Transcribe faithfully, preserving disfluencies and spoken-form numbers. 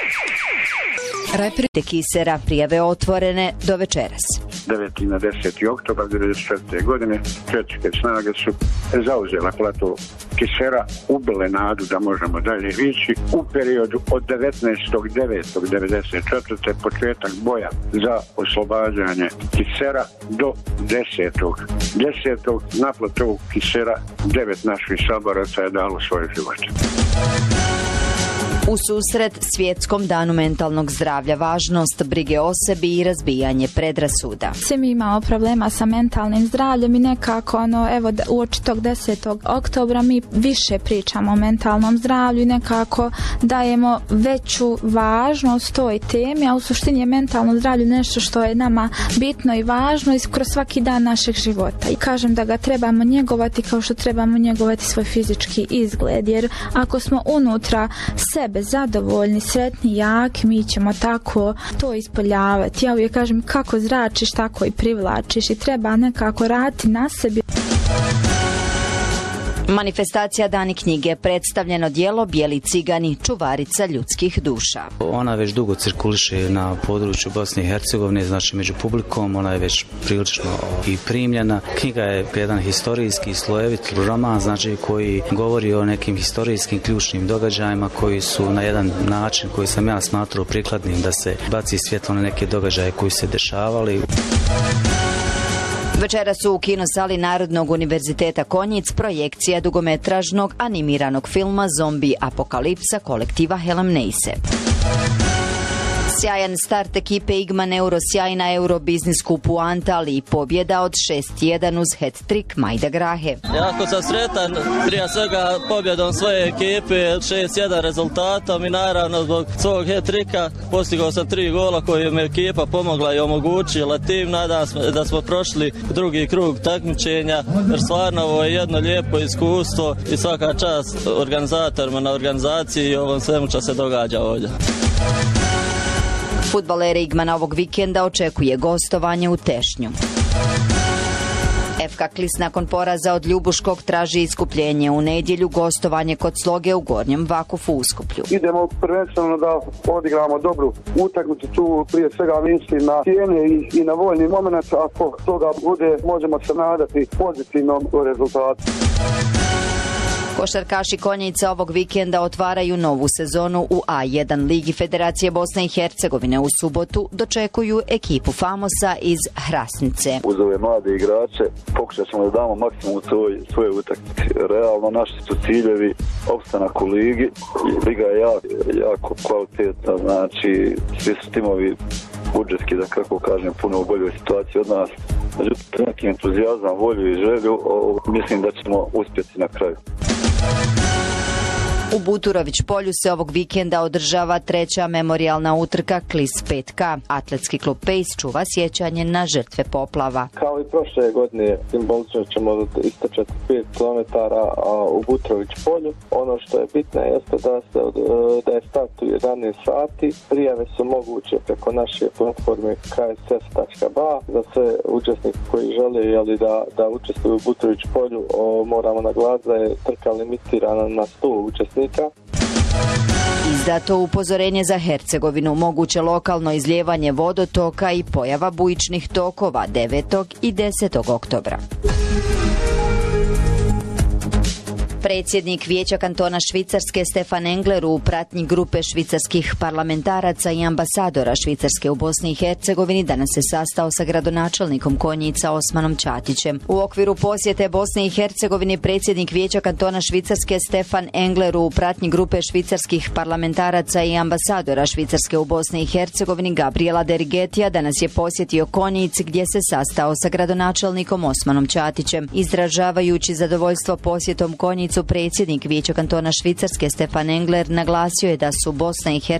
Reprite Kisera prijave otvorene do večeras. deveti na deseti oktobar devedeset četvrte godine četničke snage su zauzele plato Kisera, ubile nadu da možemo dalje ići. U periodu od devetnaestog devetog devedeset četvrte početak boja za oslobađanje Kisera do desetog desetog na platovu Kisera devet naših saboraca je dalo svoje živote. U susret Svjetskom danu mentalnog zdravlja važnost brige o sebi i razbijanje predrasuda. Svi mi imamo problema sa mentalnim zdravljem i nekako ono, evo uoči tog desetog oktobra mi više pričamo o mentalnom zdravlju i nekako dajemo veću važnost toj temi, a u suštini je mentalno zdravlje nešto što je nama bitno i važno i kroz svaki dan našeg života. I kažem da ga trebamo njegovati kao što trebamo njegovati svoj fizički izgled, jer ako smo unutra sebe zadovoljni, sretni, jaki, mi ćemo tako to ispoljavati. Ja uvijek kažem kako zračiš, tako i privlačiš i treba nekako raditi na sebi. Manifestacija Dani knjige, predstavljeno djelo Bijeli cigani, čuvarica ljudskih duša. Ona već dugo cirkuliše na području Bosne i Hercegovine, znači među publikom, ona je već prilično i primljena. Knjiga je jedan historijski slojevit roman, znači koji govori o nekim historijskim ključnim događajima koji su na jedan način koji sam ja smatrao prikladnim da se baci svjetlo na neke događaje koji se dešavali. Večera su u kinosali Narodnog univerziteta Konjic projekcija dugometražnog animiranog filma Zombi apokalipsa kolektiva Helem Neise. Sjajan start ekipe Igman Euro, sjajna Eurobiznis kupu Anta, ali i pobjeda od šest jedan uz hat-trick Majda Grahe. Jako sam sretan, prije svega pobjedom svoje ekipe, šest jedan rezultatom i naravno zbog svog hat-tricka postigao sam tri gola koje me ekipa pomogla i omogućila tim. Nadam se da smo prošli drugi krug takmičenja, jer stvarno ovo je jedno lijepo iskustvo i svaka čast organizatorima na organizaciji i ovom svemu što se događa ovdje. Fudbalere Igmana ovog vikenda očekuje gostovanje u Tešnju. F K Klis nakon poraza od Ljubuškog traži iskupljenje u nedjelju, gostovanje kod Sloge u Gornjem Vakufu u Skuplju. Idemo prvenstveno da odigramo dobru utakmicu, tu prije svega mislim na cijene i, i na voljni moment, ako toga bude možemo se nadati pozitivnom rezultatu. Košarkaši Konjica ovog vikenda otvaraju novu sezonu u A jedan Ligi Federacije Bosne i Hercegovine. U subotu dočekuju ekipu Famosa iz Hrasnice. Uz ove mlade igrače pokušat ćemo da damo maksimum u svoj, svoje utakmice. Realno naši su ciljevi opstanak u ligi. Liga je jako, jako kvalitetna, znači svi su timovi budžetski, da kako kažem, puno u boljoj situaciji od nas. Međutim, neki entuzijazam, volju i želju, o, mislim da ćemo uspjeti na kraju. U Buturović polju se ovog vikenda održava treća memorijalna utrka Klis pet K. Atletski klub Pejs čuva sjećanje na žrtve poplava. Kao i prošle godine simbolično ćemo istračati pet kilometara u Buturović polju. Ono što je bitno jeste da, se, da je start u jedanaest sati. Prijave su moguće preko naše platforme k s f tačka b a. Za sve učesnike koji žele jeli, da, da učestvuju u Buturović polju, o, moramo naglasiti da je trka limitirana na sto učesnika. Izdato upozorenje za Hercegovinu, moguće lokalno izlijevanje vodotoka i pojava bujičnih tokova devetog i desetog oktobra. Predsjednik Vijeća kantona Švicarske Stefan Engler u pratnji grupe švicarskih parlamentaraca i ambasadora Švicarske u Bosni i Hercegovini danas se sastao sa gradonačelnikom Konjica Osmanom Ćatićem. U okviru posjete Bosne i Hercegovine predsjednik Vijeća kantona Švicarske Stefan Engler u pratnji grupe švicarskih parlamentaraca i ambasadora Švicarske u Bosni i Hercegovini Gabriela Derigetija danas je posjetio Konjic gdje se sastao sa gradonačelnikom Osmanom Ćatićem. Izražavajući zadovoljstvo posjetom Konjicu, predsjednik Vijeća kantona Švicarske Stefan Engler naglasio je da su Bosna i Hercegovina